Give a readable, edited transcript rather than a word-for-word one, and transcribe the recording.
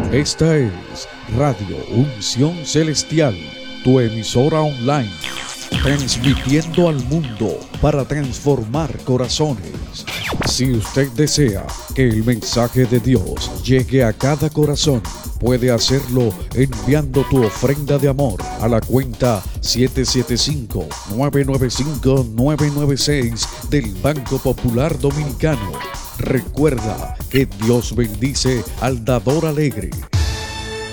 Esta es Radio Unción Celestial, tu emisora online, transmitiendo al mundo para transformar corazones. Si usted desea que el mensaje de Dios llegue a cada corazón, puede hacerlo enviando tu ofrenda de amor a la cuenta 775-995-996 del Banco Popular Dominicano. Recuerda que Dios bendice al dador alegre